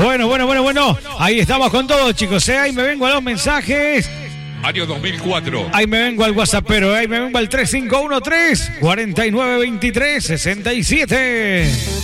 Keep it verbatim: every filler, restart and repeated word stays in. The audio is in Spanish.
Bueno, bueno, bueno, bueno. Ahí estamos con todo, chicos. ¿eh? Ahí me vengo a los mensajes. Año dos mil cuatro. Ahí me vengo al WhatsAppero. Ahí me vengo al tres cinco uno tres, cuatro nueve dos tres, seis siete.